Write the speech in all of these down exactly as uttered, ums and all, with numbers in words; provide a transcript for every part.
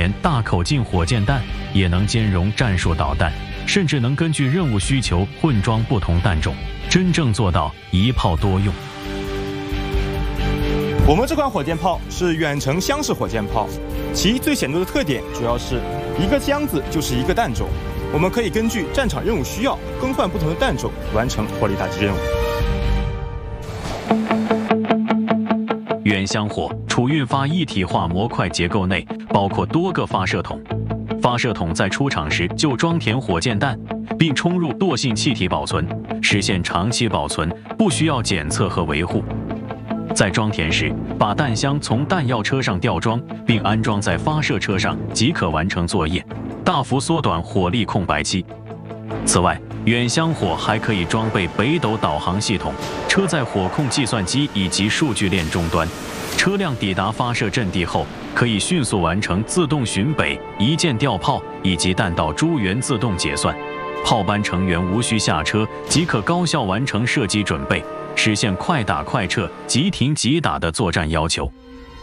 连大口径火箭弹也能兼容战术导弹，甚至能根据任务需求混装不同弹种，真正做到一炮多用。 我们这款火箭炮是远程箱式火箭炮，其最显著的特点主要是一个箱子就是一个弹种，我们可以根据战场任务需要更换不同的弹种，完成火力打击任务。 远箱火储运发一体化模块结构内包括多个发射筒，发射筒在出厂时就装填火箭弹，并充入惰性气体保存，实现长期保存，不需要检测和维护。在装填时，把弹箱从弹药车上吊装，并安装在发射车上即可完成作业，大幅缩短火力空白期。此外，远箱火还可以装备北斗导航系统，车载火控计算机以及数据链终端。车辆抵达发射阵地后，可以迅速完成自动巡北、一键调炮以及弹道诸元自动结算。炮班成员无需下车，即可高效完成射击准备，实现快打快撤、即停即打的作战要求。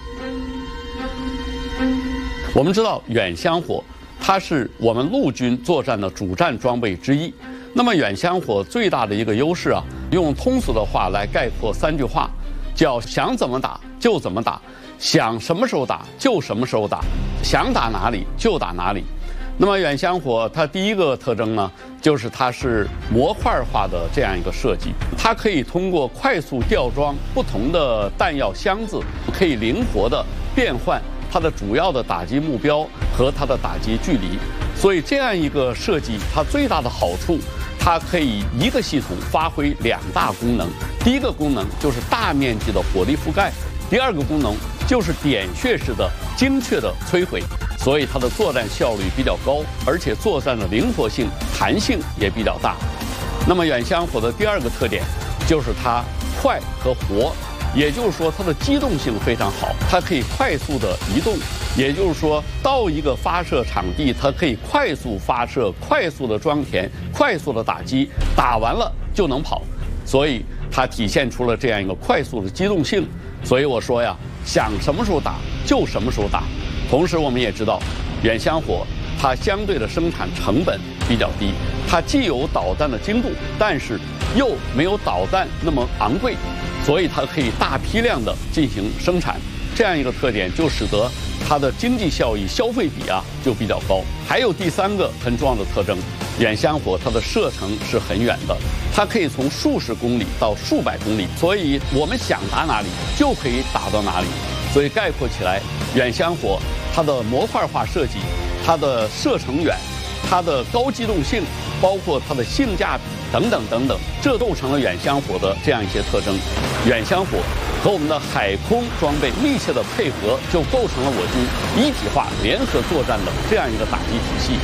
我们知道远箱火它是我们陆军作战的主战装备之一。那么远箱火最大的一个优势啊，用通俗的话来概括三句话，叫想怎么打就怎么打，想什么时候打就什么时候打，想打哪里就打哪里。那么远箱火它第一个特征呢，就是它是模块化的这样一个设计，它可以通过快速吊装不同的弹药箱子，可以灵活的变换它的主要的打击目标和它的打击距离。所以这样一个设计，它最大的好处，它可以一个系统发挥两大功能。第一个功能就是大面积的火力覆盖，第二个功能就是点穴式的精确的摧毁。所以它的作战效率比较高，而且作战的灵活性、弹性也比较大。那么远箱火的第二个特点就是它快和活，也就是说它的机动性非常好，它可以快速的移动，也就是说到一个发射场地，它可以快速发射、快速的装填、快速的打击，打完了就能跑，所以它体现出了这样一个快速的机动性。所以我说呀，想什么时候打就什么时候打。同时我们也知道，远箱火它相对的生产成本比较低，它既有导弹的精度，但是又没有导弹那么昂贵，所以它可以大批量的进行生产。这样一个特点就使得它的经济效益、消费比啊就比较高。还有第三个很重要的特征，远箱火它的射程是很远的，它可以从数十公里到数百公里，所以我们想打哪里就可以打到哪里。所以概括起来，远箱火它的模块化设计、它的射程远、它的高机动性，包括它的性价比等等等等，这构成了远箱火的这样一些特征。远箱火和我们的海空装备密切的配合，就构成了我军一体化联合作战的这样一个打击体系。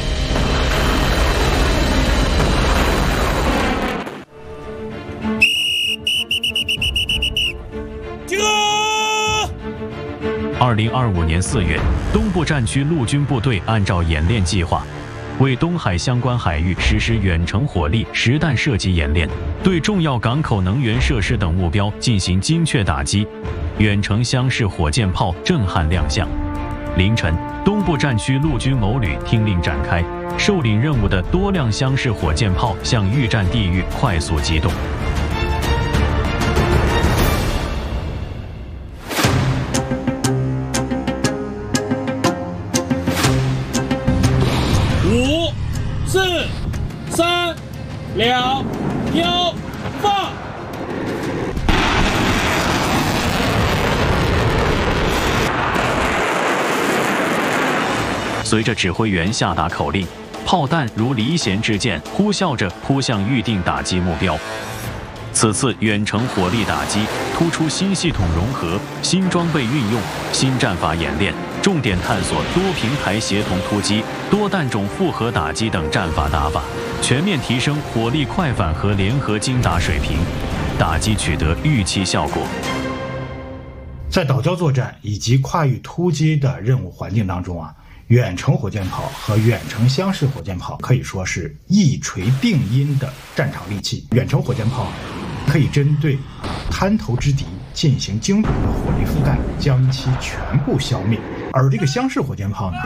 二零二五年四月，东部战区陆军部队按照演练计划，为东海相关海域实施远程火力实弹射击演练，对重要港口、能源设施等目标进行精确打击。远程箱式火箭炮震撼亮相。凌晨，东部战区陆军某旅听令展开，受领任务的多辆箱式火箭炮向预战地域快速机动。 五、四、三、两、一，放！ 随着指挥员下达口令，炮弹如离弦之箭，呼啸着扑向预定打击目标。此次远程火力打击突出新系统融合、新装备运用、新战法演练，重点探索多平台协同突击、多弹种复合打击等战法打法，全面提升火力快反和联合精打水平，打击取得预期效果。 在岛礁作战以及跨域突击的任务环境当中啊，远程火箭炮和远程箱式火箭炮可以说是一锤定音的战场利器。远程火箭炮可以针对滩头之敌进行精准的火力覆盖，将其全部消灭。而这个箱式火箭炮呢，